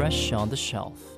Fresh on the Shelf.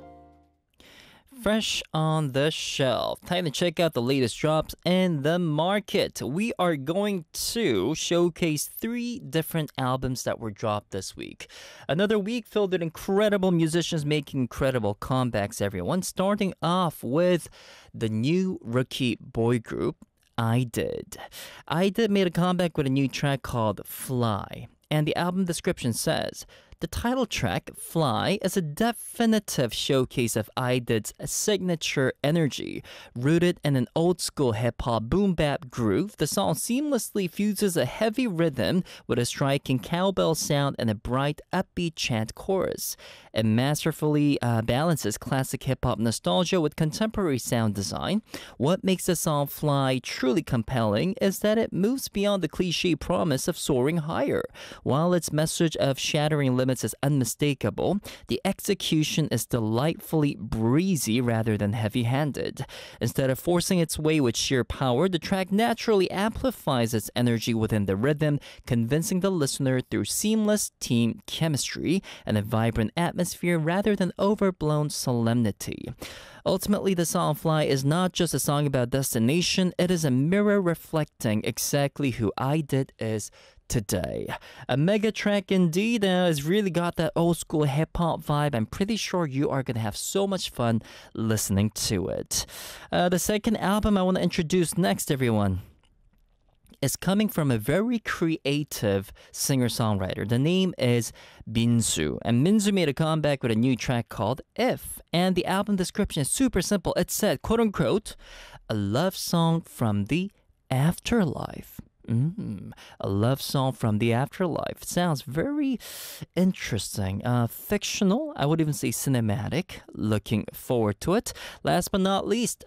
Fresh on the Shelf. Time to check out the latest drops in the market. We are going to showcase 3 different albums that were dropped this week. Another week filled with incredible musicians making incredible comebacks, everyone. Starting off with the new rookie boy group, I-DID. I-DID made a comeback with a new track called Fly. And the album description says, the title track, Fly, is a definitive showcase of I-DID's signature energy. Rooted in an old-school hip-hop boom-bap groove, the song seamlessly fuses a heavy rhythm with a striking cowbell sound and a bright, upbeat chant chorus. It masterfully balances classic hip-hop nostalgia with contemporary sound design. What makes the song Fly truly compelling is that it moves beyond the cliché promise of soaring higher. While its message of shattering limits is unmistakable, the execution is delightfully breezy rather than heavy-handed. Instead of forcing its way with sheer power, the track naturally amplifies its energy within the rhythm, convincing the listener through seamless team chemistry and a vibrant atmosphere rather than overblown solemnity. Ultimately, the song Fly is not just a song about destination, it is a mirror reflecting exactly who I-DID is today. A mega track indeed. It's really got that old school hip hop vibe. I'm pretty sure you are going to have so much fun listening to it. The second album I want to introduce next, everyone, is coming from a very creative singer-songwriter. The name is Minzu. And Minzu made a comeback with a new track called If. And the album description is super simple. It said, quote-unquote, a love song from the afterlife. A love song from the afterlife. Sounds very interesting. Fictional, I would even say cinematic. Looking forward to it. Last but not least,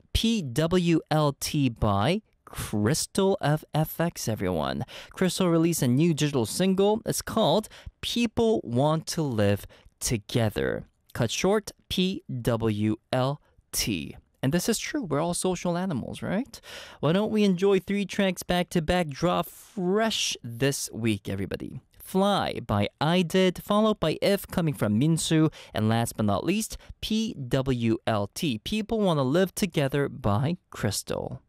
PWLT by Crystal of FX, everyone. Crystal released a new digital single. It's called People Want to Live Together. Cut short, PWLT. And this is true. We're all social animals, right? Why don't we enjoy 3 tracks back-to-back drop fresh this week, everybody? Fly by I-DID, followed by If coming from Minzu, and last but not least, PWLT, People Want to Live Together by Crystal.